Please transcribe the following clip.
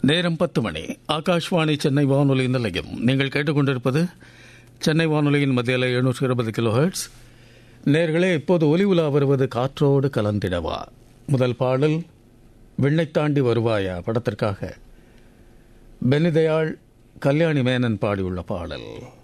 நேரம் 10 மணி. ஆகாஷ்வாணி சென்னை வானொலி நிலையம். நீங்கள் கேட்டுக்கொண்டிருப்பது சென்னை வானொலியின் மத்தியில் 720 கிலோஹெர்ட்ஸ். நேர்களே, இப்போது ஒலி உலா வருவது காற்றோடு கலந்திடவா. முதல் பாடல் விண்ணை தாண்டி வருவாயா படத்திற்காக பெனிதயாள் கல்யாணி மேனன் பாடியுள்ள பாடல்.